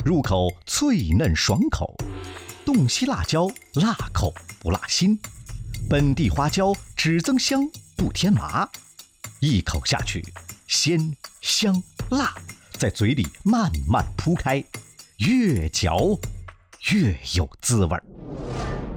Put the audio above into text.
入口脆嫩爽口，洞悉辣椒辣口不辣心，本地花椒只增香不添麻，一口下去，鲜香辣在嘴里慢慢铺开，越嚼越有滋味儿。